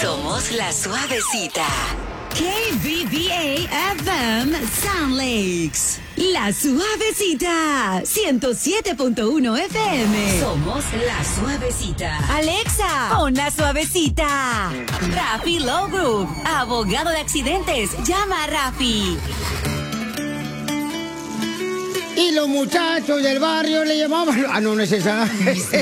Somos la suavecita. KBBA FM Sound Lakes. La suavecita. 107.1 FM. Somos la suavecita. Alexa, pon la suavecita. Rafi Law Group, abogado de accidentes. Llama a Rafi. Y los muchachos del barrio le llamaban... Ah, no, no es esa.